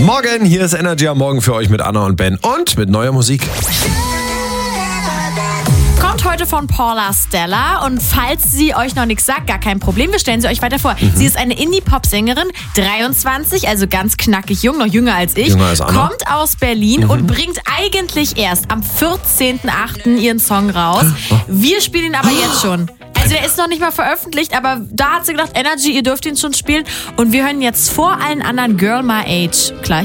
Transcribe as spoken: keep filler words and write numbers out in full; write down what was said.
Morgen, hier ist Energy am Morgen für euch mit Anna und Ben und mit neuer Musik. Kommt heute von Paula Stella und falls sie euch noch nichts sagt, gar kein Problem, wir stellen sie euch weiter vor. Mhm. Sie ist eine Indie-Pop-Sängerin, dreiundzwanzig, also ganz knackig jung, noch jünger als ich. Jünger als Anna. Kommt aus Berlin mhm. und bringt eigentlich erst am vierzehnten achten ihren Song raus. Wir spielen ihn aber jetzt schon. Also der ist noch nicht mal veröffentlicht, aber da hat sie gedacht, Energy, ihr dürft ihn schon spielen. Und wir hören jetzt vor allen anderen Girl My Age. Gleich.